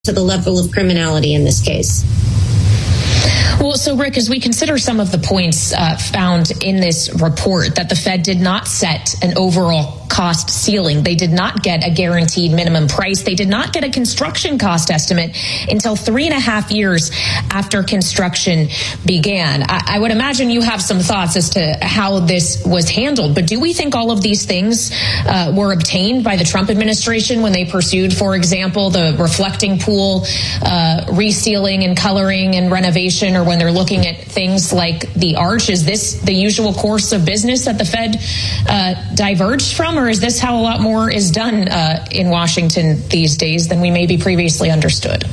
to the level of criminality in this case. Well, so Rick, as we consider some of the points found in this report, that the Fed did not set an overall cost ceiling. They did not get a guaranteed minimum price. They did not get a construction cost estimate until 3.5 years after construction began. I would imagine you have some thoughts as to how this was handled, but do we think all of these things were obtained by the Trump administration when they pursued, for example, the reflecting pool, resealing and coloring and renovation, or when they're looking at things like the arch? Is this the usual course of business that the Fed diverged from? Or is this how a lot more is done in Washington these days than we maybe previously understood?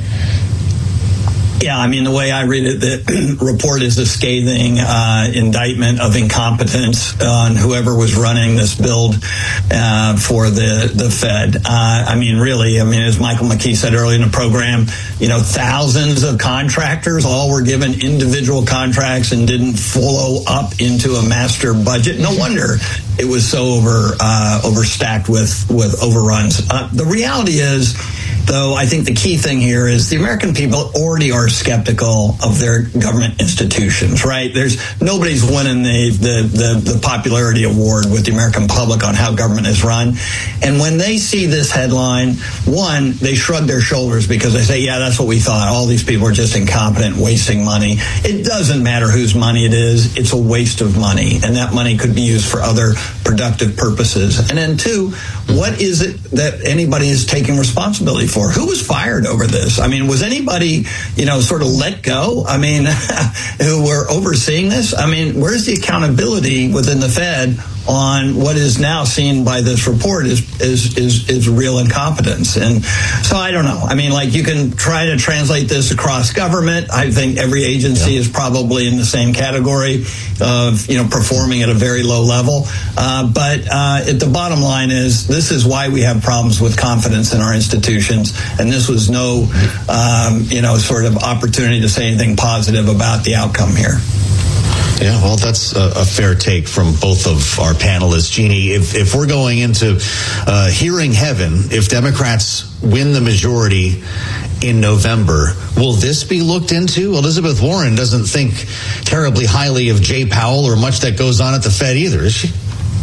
Yeah, I mean, the way I read it, the report is a scathing indictment of incompetence on whoever was running this build for the Fed. I mean, really, as Michael McKee said earlier in the program, thousands of contractors all were given individual contracts and didn't flow up into a master budget. No wonder it was so overstacked with overruns. The reality is, though, I think the key thing here is the American people already are skeptical of their government institutions, right? Nobody's winning the popularity award with the American public on how government is run. And when they see this headline, one, they shrug their shoulders because they say, yeah, that's what we thought. All these people are just incompetent, wasting money. It doesn't matter whose money it is. It's a waste of money. And that money could be used for other productive purposes. And then two, what is it that anybody is taking responsibility for? Who was fired over this? Was anybody, sort of let go? Who were overseeing this? Where's the accountability within the Fed on what is now seen by this report is real incompetence? And so I don't know. You can try to translate this across government. I think every agency is probably in the same category of, performing at a very low level. But at the bottom line is, this is why we have problems with confidence in our institutions. And this was no, sort of opportunity to say anything positive about the outcome here. Yeah, well, that's a fair take from both of our panelists. Jeannie, if we're going into hearing heaven, if Democrats win the majority in November, will this be looked into? Elizabeth Warren doesn't think terribly highly of Jay Powell or much that goes on at the Fed either, is she?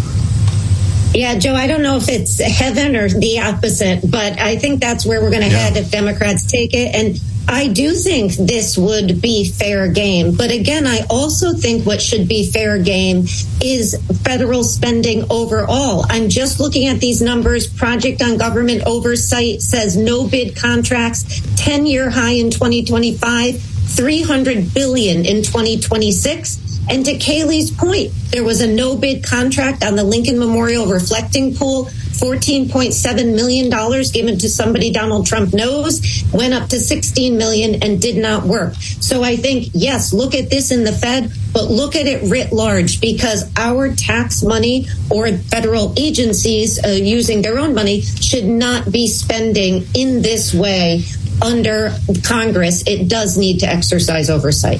Yeah, Joe, I don't know if it's heaven or the opposite, but I think that's where we're going to head if Democrats take it. And I do think this would be fair game. But again, I also think what should be fair game is federal spending overall. I'm just looking at these numbers. Project on Government Oversight says no bid contracts, 10-year high in 2025, $300 billion in 2026. And to Kayleigh's point, there was a no-bid contract on the Lincoln Memorial Reflecting Pool, $14.7 million given to somebody Donald Trump knows, went up to $16 million and did not work. So I think, yes, look at this in the Fed, but look at it writ large, because our tax money or federal agencies using their own money should not be spending in this way under Congress. It does need to exercise oversight.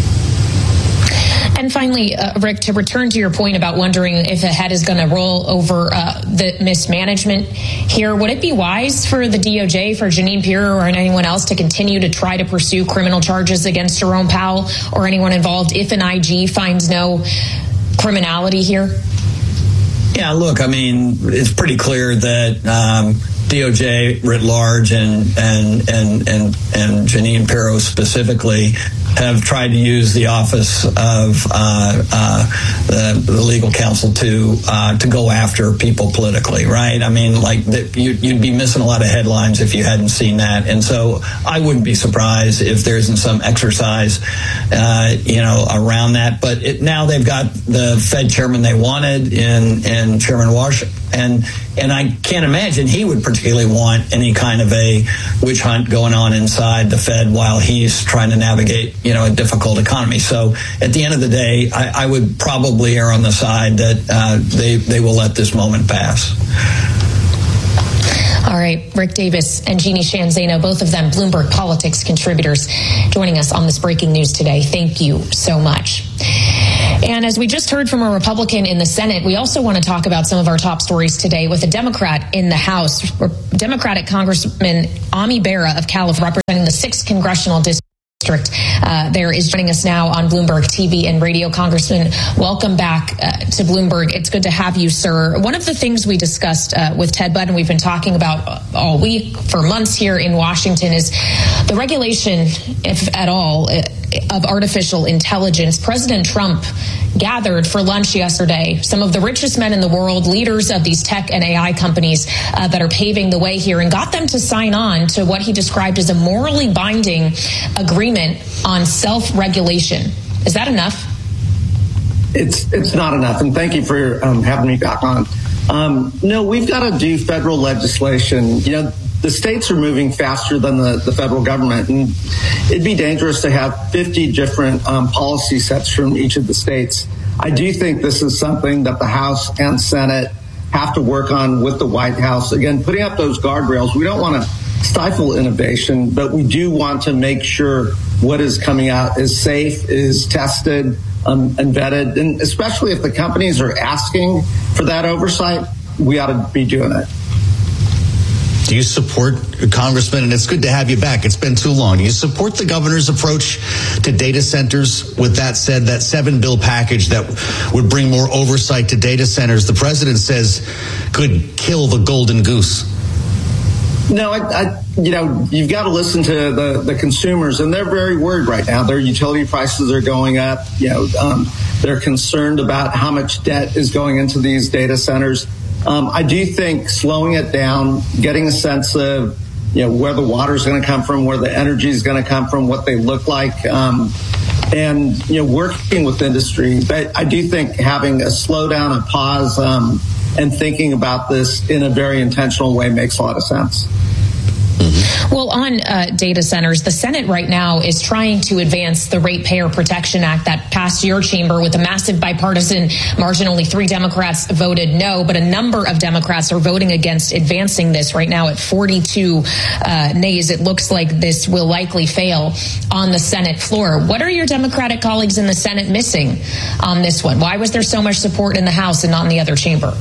And finally, Rick, to return to your point about wondering if the head is going to roll over the mismanagement here, would it be wise for the DOJ, for Jeanine Pirro or anyone else to continue to try to pursue criminal charges against Jerome Powell or anyone involved if an IG finds no criminality here? Yeah, look, it's pretty clear that DOJ writ large and Jeanine Pirro specifically have tried to use the office of the legal counsel to go after people politically, right? You'd be missing a lot of headlines if you hadn't seen that. And so I wouldn't be surprised if there isn't some exercise, around that. But now they've got the Fed chairman they wanted in Chairman Walsh. And I can't imagine he would particularly want any kind of a witch hunt going on inside the Fed while he's trying to navigate, a difficult economy. So at the end of the day, I would probably err on the side that they will let this moment pass. All right, Rick Davis and Jeannie Sheehan Zaino, both of them Bloomberg Politics contributors, joining us on this breaking news today. Thank you so much. And as we just heard from a Republican in the Senate, we also want to talk about some of our top stories today with a Democrat in the House. Democratic Congressman Ami Bera of California, representing the 6th Congressional District. There is joining us now on Bloomberg TV and radio. Congressman, welcome back to Bloomberg. It's good to have you, sir. One of the things we discussed with Ted Budd, and we've been talking about all week for months here in Washington, is the regulation, if at all, of artificial intelligence. President Trump gathered for lunch yesterday some of the richest men in the world, leaders of these tech and AI companies that are paving the way here, and got them to sign on to what he described as a morally binding agreement on self-regulation. Is that enough? It's not enough, and thank you for having me back on. No, we've got to do federal legislation. You know, the states are moving faster than the federal government, and it'd be dangerous to have 50 different policy sets from each of the states. I do think this is something that the House and Senate have to work on with the White House. Again, putting up those guardrails. We don't want to stifle innovation, but we do want to make sure what is coming out is safe, is tested, and vetted. And especially if the companies are asking for that oversight, we ought to be doing it. Do you support, Congressman, and it's good to have you back, it's been too long, do you support the governor's approach to data centers? With that said, that 7-bill package that would bring more oversight to data centers, the president says could kill the golden goose. No, you've got to listen to the consumers, and they're very worried right now. Their utility prices are going up. They're concerned about how much debt is going into these data centers. I do think slowing it down, getting a sense of where the water is going to come from, where the energy is going to come from, what they look like, and working with industry. But I do think having a slowdown, a pause, and thinking about this in a very intentional way makes a lot of sense. Well, on data centers, the Senate right now is trying to advance the Ratepayer Protection Act that passed your chamber with a massive bipartisan margin. Only 3 Democrats voted no, but a number of Democrats are voting against advancing this right now at 42 nays. It looks like this will likely fail on the Senate floor. What are your Democratic colleagues in the Senate missing on this one? Why was there so much support in the House and not in the other chamber?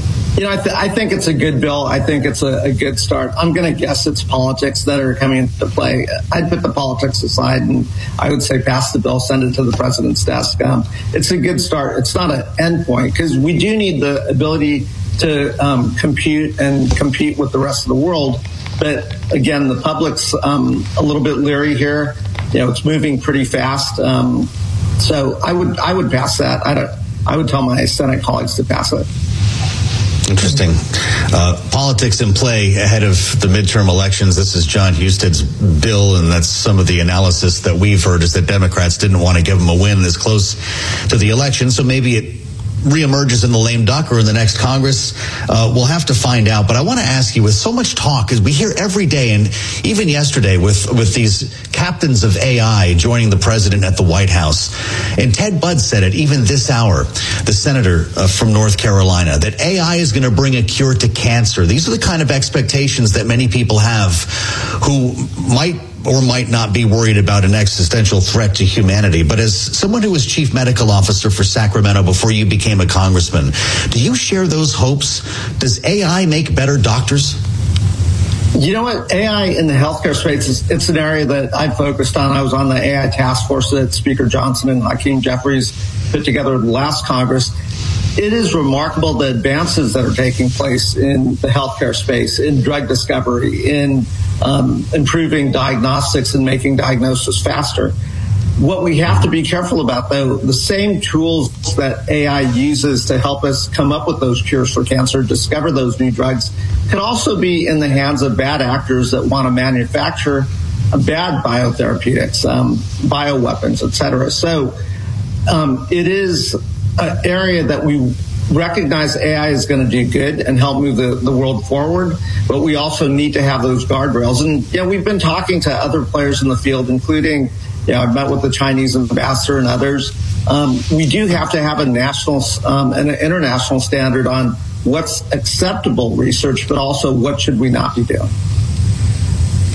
I think it's a good bill. I think it's a good start. I'm going to guess it's politics that are coming into play. I'd put the politics aside, and I would say pass the bill, send it to the president's desk. It's a good start. It's not an end point, because we do need the ability to compute and compete with the rest of the world. But again, the public's a little bit leery here. It's moving pretty fast. So I would pass that. I would tell my Senate colleagues to pass it. Interesting. Politics in play ahead of the midterm elections. This is John Husted's bill, and that's some of the analysis that we've heard is that Democrats didn't want to give him a win this close to the election, so maybe it reemerges in the lame duck or in the next Congress. We'll have to find out. But I want to ask you, with so much talk, as we hear every day, and even yesterday with these captains of AI joining the president at the White House, and Ted Budd said it even this hour, the senator from North Carolina, that AI is going to bring a cure to cancer. These are the kind of expectations that many people have who might or might not be worried about an existential threat to humanity. But as someone who was chief medical officer for Sacramento before you became a congressman, do you share those hopes? Does AI make better doctors? You know what? AI in the healthcare space, it's an area that I focused on. I was on the AI task force that Speaker Johnson and Hakeem Jeffries put together the last Congress. It is remarkable the advances that are taking place in the healthcare space, in drug discovery, in improving diagnostics and making diagnosis faster. What we have to be careful about, though, the same tools that AI uses to help us come up with those cures for cancer, discover those new drugs, can also be in the hands of bad actors that want to manufacture bad biotherapeutics, bioweapons, et cetera. So it is an area that we recognize AI is going to do good and help move the world forward, but we also need to have those guardrails. And we've been talking to other players in the field, including, I've met with the Chinese ambassador and others. We do have to have a national and an international standard on what's acceptable research, but also what should we not be doing.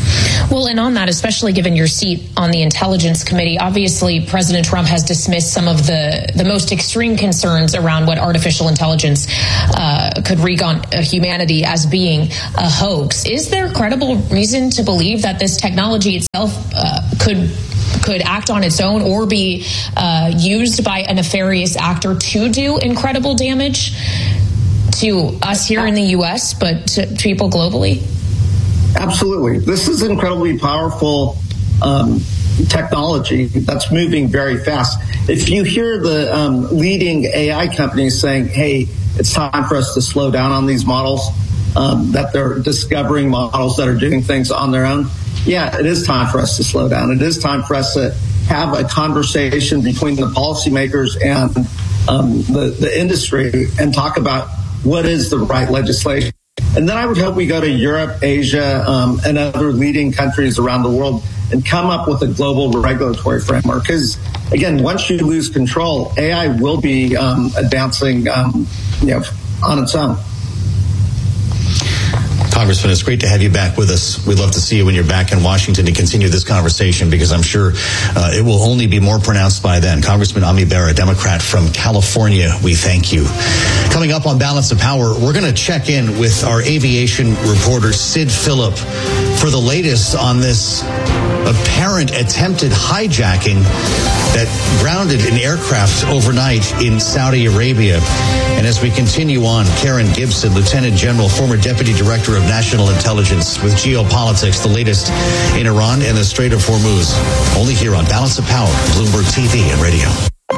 Well, and on that, especially given your seat on the Intelligence Committee, obviously President Trump has dismissed some of the most extreme concerns around what artificial intelligence could wreak on humanity as being a hoax. Is there credible reason to believe that this technology itself could act on its own or be used by a nefarious actor to do incredible damage to us here in the U.S., but to people globally? Absolutely. This is incredibly powerful technology that's moving very fast. If you hear the leading AI companies saying, hey, it's time for us to slow down on these models, that they're discovering models that are doing things on their own, yeah, it is time for us to slow down. It is time for us to have a conversation between the policymakers and the industry and talk about what is the right legislation. And then I would hope we go to Europe, Asia, and other leading countries around the world and come up with a global regulatory framework. Because, again, once you lose control, AI will be advancing on its own. Congressman, it's great to have you back with us. We'd love to see you when you're back in Washington to continue this conversation, because I'm sure it will only be more pronounced by then. Congressman Ami Bera, Democrat from California, we thank you. Coming up on Balance of Power, we're going to check in with our aviation reporter, Sid Phillip, for the latest on this apparent attempted hijacking that grounded an aircraft overnight in Saudi Arabia. And as we continue on, Karen Gibson, Lieutenant General, former Deputy Director of National Intelligence, with geopolitics, the latest in Iran and the Strait of Hormuz. Only here on Balance of Power, Bloomberg TV and radio.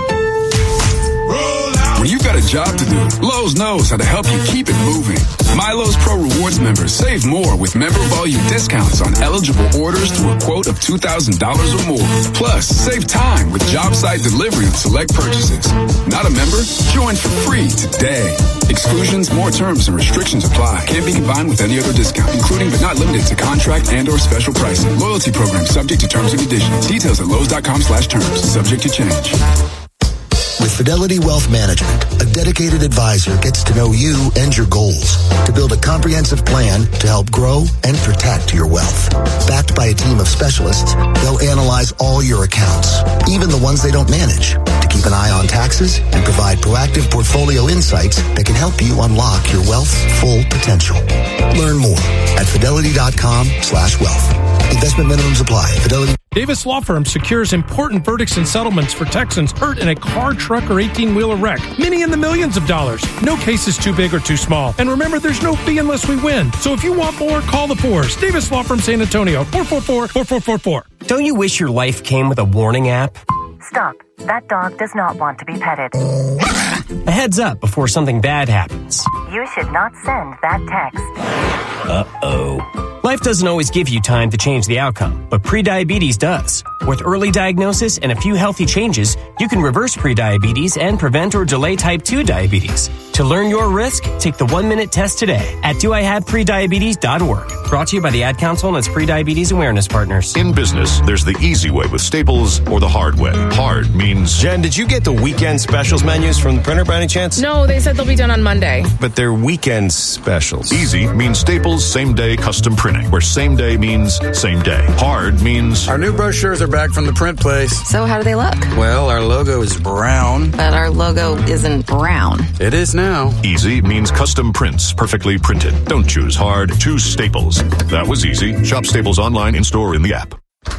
When you've got a job to do, Lowe's knows how to help you keep it moving. MyLowe's Pro Rewards members save more with member volume discounts on eligible orders through a quote of $2,000 or more. Plus, save time with job site delivery on select purchases. Not a member? Join for free today. Exclusions, more terms and restrictions apply. Can't be combined with any other discount, including but not limited to contract and or special pricing. Loyalty program subject to terms and conditions. Details at Lowe's.com/terms. Subject to change. With Fidelity Wealth Management, a dedicated advisor gets to know you and your goals to build a comprehensive plan to help grow and protect your wealth. Backed by a team of specialists, they'll analyze all your accounts, even the ones they don't manage, to keep an eye on taxes and provide proactive portfolio insights that can help you unlock your wealth's full potential. Learn more at Fidelity.com/wealth. Investment minimums apply. Fidelity. Davis Law Firm secures important verdicts and settlements for Texans hurt in a car, truck, or 18-wheeler wreck. Many in the millions of dollars. No case is too big or too small. And remember, there's no fee unless we win. So if you want more, call the Fours. Davis Law Firm San Antonio, 444-4444. Don't you wish your life came with a warning app? Stop. That dog does not want to be petted. A heads up before something bad happens. You should not send that text. Uh-oh. Life doesn't always give you time to change the outcome, but prediabetes does. With early diagnosis and a few healthy changes, you can reverse prediabetes and prevent or delay type 2 diabetes. To learn your risk, take the 1-minute test today at doihaveprediabetes.org. Brought to you by the Ad Council and its prediabetes awareness partners. In business, there's the easy way with Staples or the hard way. Hard means... Jen, did you get the weekend specials menus from the printer by any chance? No, they said they'll be done on Monday. But they're weekend specials. Easy means Staples same-day custom printing, where same day means same day. Hard means... Our new brochures are back from the print place. So how do they look? Well, our logo is brown. But our logo isn't brown. It is now. Easy means custom prints, perfectly printed. Don't choose hard, choose Staples. That was easy. Shop Staples online, in-store, in the app.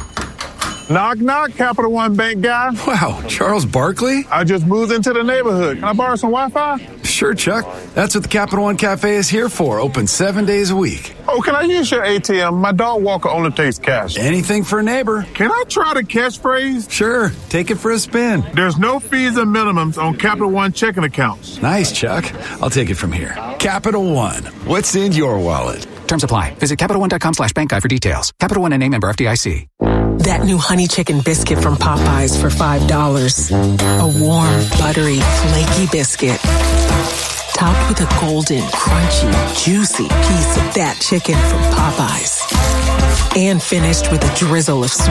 Knock, knock, Capital One Bank guy. Wow, Charles Barkley? I just moved into the neighborhood. Can I borrow some Wi-Fi? Sure, Chuck. That's what the Capital One Cafe is here for. Open 7 days a week. Oh, can I use your ATM? My dog walker only takes cash. Anything for a neighbor. Can I try the catchphrase? Sure. Take it for a spin. There's no fees and minimums on Capital One checking accounts. Nice, Chuck. I'll take it from here. Capital One. What's in your wallet? Terms apply. Visit CapitalOne.com/bankguide for details. Capital One, a member FDIC. That new honey chicken biscuit from Popeyes for $5. A warm, buttery, flaky biscuit. Topped with a golden, crunchy, juicy piece of that chicken from Popeyes. And finished with a drizzle of sweet